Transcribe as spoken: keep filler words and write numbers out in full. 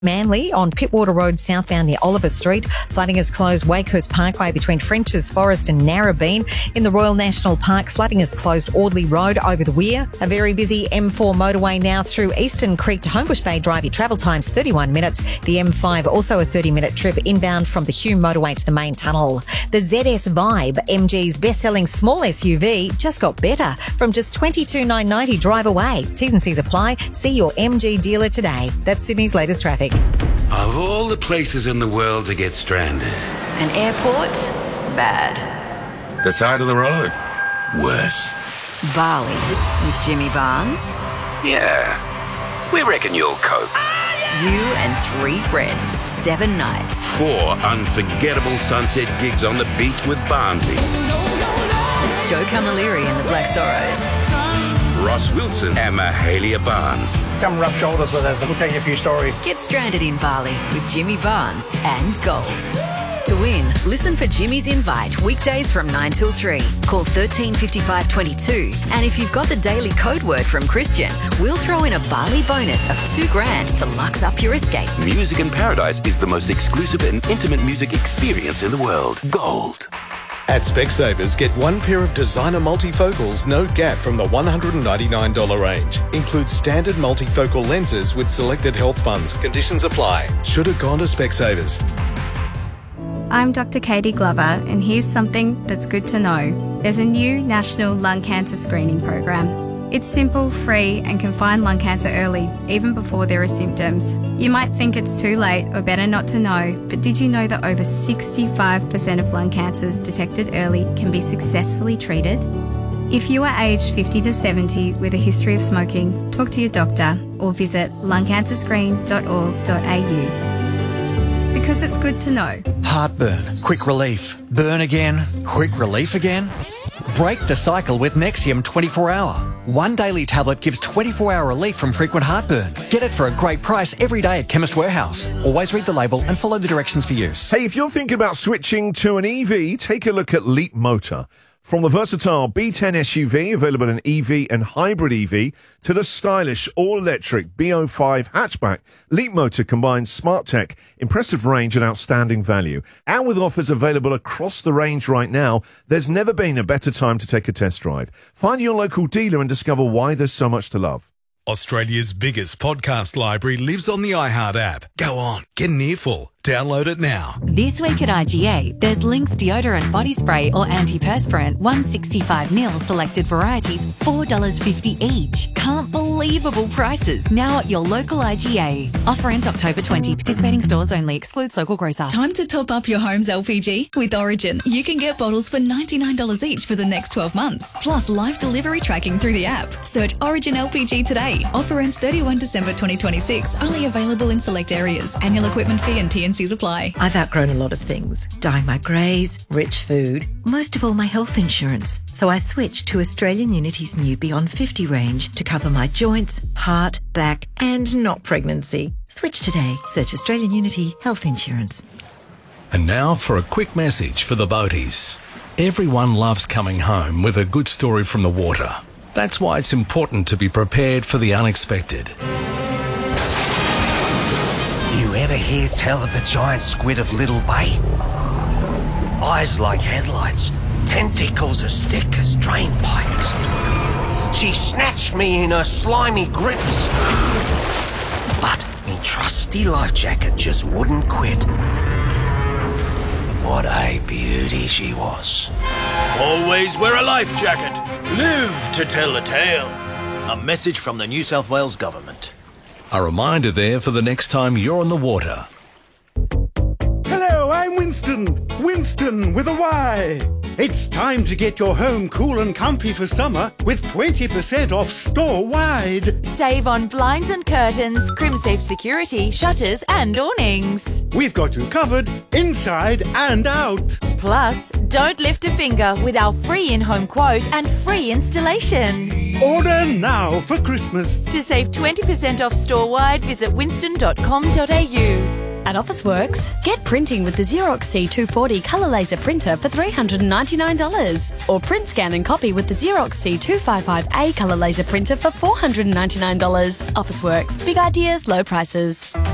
Manly on Pittwater Road southbound near Oliver Street. Flooding has closed Wakehurst Parkway between French's Forest and Narrabeen. In the Royal National Park, flooding has closed Audley Road over the Weir. A very busy M four motorway now through Eastern Creek to Homebush Bay Drive. Your travel time's thirty-one minutes. The M five also a thirty minute trip inbound from the Hume motorway to the main tunnel. The Z S Vibe, M G's best-selling small S U V, just got better from just twenty-two thousand nine hundred ninety dollars drive away. T's and C's apply. See your M G dealer today. That's Sydney's latest traffic. Of all the places in the world to get stranded, an airport? Bad. The side of the road? Worse. Bali with Jimmy Barnes? Yeah, we reckon you'll cope. You and three friends, seven nights. Four unforgettable sunset gigs on the beach with Barnesy. Joe Camilleri and the Black Sorrows. Ross Wilson and Mahalia Barnes. Come rub shoulders with us and we'll tell you a few stories. Get stranded in Bali with Jimmy Barnes and Gold. To win, listen for Jimmy's Invite weekdays from nine till three. Call thirteen fifty-five twenty-two. And if you've got the daily code word from Christian, we'll throw in a Bali bonus of two grand to lux up your escape. Music in Paradise is the most exclusive and intimate music experience in the world. Gold. At Specsavers, get one pair of designer multifocals, no gap from the one hundred ninety-nine dollars range. Includes standard multifocal lenses with selected health funds. Conditions apply. Should have gone to Specsavers. I'm Doctor Katie Glover, and here's something that's good to know. There's a new national lung cancer screening program. It's simple, free, and can find lung cancer early, even before there are symptoms. You might think it's too late or better not to know, but did you know that over sixty-five percent of lung cancers detected early can be successfully treated? If you are aged fifty to seventy with a history of smoking, talk to your doctor or visit lung cancer screen dot org dot a u. Because it's good to know. Heartburn, quick relief. Burn again, quick relief again. Break the cycle with Nexium twenty-four hour. One daily tablet gives twenty-four hour relief from frequent heartburn. Get it for a great price every day at Chemist Warehouse. Always read the label and follow the directions for use. Hey, if you're thinking about switching to an E V, take a look at Leap Motor. From the versatile B ten S U V, available in E V and hybrid E V, to the stylish all-electric B oh five hatchback, Leap Motor combines smart tech, impressive range and outstanding value. And with offers available across the range right now, there's never been a better time to take a test drive. Find your local dealer and discover why there's so much to love. Australia's biggest podcast library lives on the iHeart app. Go on, get an earful. Download it now. This week at I G A, there's Lynx deodorant body spray or antiperspirant, one hundred sixty-five milliliters, selected varieties, four dollars fifty each. Can't believable prices now at your local I G A. Offer ends October twentieth. Participating stores only. Excludes local grocer. Time to top up your home's L P G? With Origin, you can get bottles for ninety-nine dollars each for the next twelve months. Plus live delivery tracking through the app. Search Origin L P G today. Offer ends thirty-first December twenty twenty-six. Only available in select areas. Annual equipment fee and T N Cs apply. I've outgrown a lot of things. Dyeing my greys, rich food, most of all my health insurance. So I switched to Australian Unity's new Beyond fifty range to cover my joints, heart, back and not pregnancy. Switch today. Search Australian Unity Health Insurance. And now for a quick message for the boaties. Everyone loves coming home with a good story from the water. That's why it's important to be prepared for the unexpected. You ever hear tell of the giant squid of Little Bay? Eyes like headlights, tentacles as thick as drain pipes. She snatched me in her slimy grips. But me trusty life jacket just wouldn't quit. What a beauty she was. Always wear a life jacket. Live to tell a tale. A message from the New South Wales Government. A reminder there for the next time you're on the water. Hello, I'm Winston. Winston with a Y. It's time to get your home cool and comfy for summer with twenty percent off store-wide. Save on blinds and curtains, Crimsafe security, shutters and awnings. We've got you covered inside and out. Plus, don't lift a finger with our free in-home quote and free installation. Order now for Christmas. To save twenty percent off store-wide, visit winston dot com dot a u. At Officeworks, get printing with the Xerox C two forty colour laser printer for three hundred ninety-nine dollars. Or print, scan and copy with the Xerox C two fifty-five A colour laser printer for four hundred ninety-nine dollars. Officeworks, big ideas, low prices.